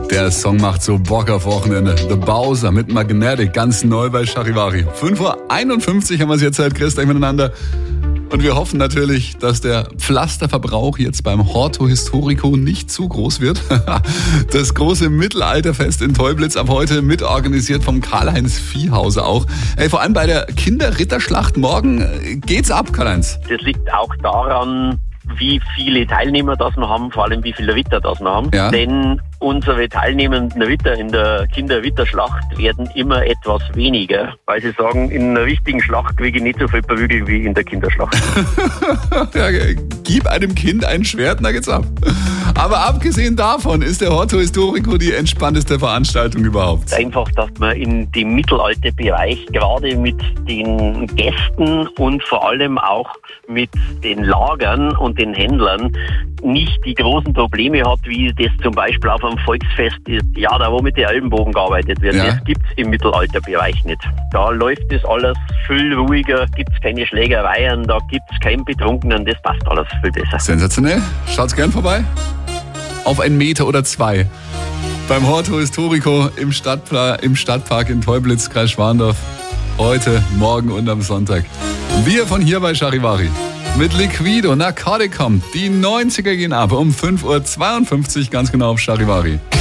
Der Song macht so Bock auf Wochenende. The Bowser mit Magnetic, ganz neu bei Charivari. 5:51 Uhr haben wir es jetzt halt gleich miteinander. Und wir hoffen natürlich, dass der Pflasterverbrauch jetzt beim Horto Historico nicht zu groß wird. Das große Mittelalterfest in Teublitz ab heute mitorganisiert vom Karl-Heinz Viehhauser auch. Hey, vor allem bei der Kinderritterschlacht morgen geht's ab, Karl-Heinz. Das liegt auch daran, wie viele Teilnehmer das wir haben, vor allem wie viele Ritter das wir haben. Ja. Denn unsere teilnehmenden Ritter in der Kinderritterschlacht werden immer etwas weniger, weil sie sagen, in einer richtigen Schlacht kriege ich nicht so viel Prügel wie in der Kinderschlacht. Ja, gib einem Kind ein Schwert, na geht's ab. Aber abgesehen davon ist der Horto Historico die entspannteste Veranstaltung überhaupt. Einfach, dass man in dem Mittelalterbereich gerade mit den Gästen und vor allem auch mit den Lagern und den Händlern nicht die großen Probleme hat, wie das zum Beispiel auf einem Volksfest ist. Ja, da wo mit den Ellenbogen gearbeitet wird, Ja. Das gibt's im Mittelalterbereich nicht. Da läuft das alles viel ruhiger, gibt's keine Schlägereien, da gibt's keinen Betrunkenen, das passt alles viel besser. Sensationell. Schaut's gern vorbei. Auf 1 Meter oder 2. Beim Horto Historico im Stadtpark in Teublitz, Kreis Schwandorf. Heute, morgen und am Sonntag. Wir von hier bei Charivari. Mit Liquido, Narcoticum. Die 90er gehen ab um 5:52 Uhr, ganz genau auf Charivari.